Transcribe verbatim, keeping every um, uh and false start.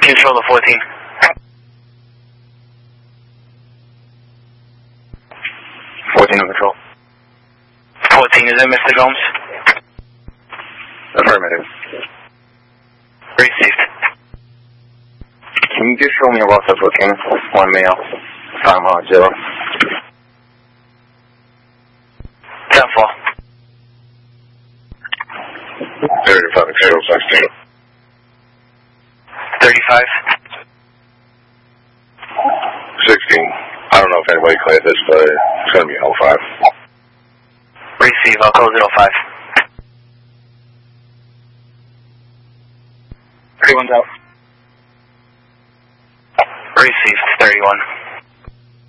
Control to fourteen. fourteen on control. fourteen, is it Mister Gomes? Affirmative. Received. Can you just show me a roster booking? One male. Time hard zero. ten four. thirty-five, zero, sixteen. thirty-five. sixteen. I don't know if anybody cleared this, but it's going to be an oh five. Receive, I'll close it oh five. thirty-one's out. Received, thirty-one.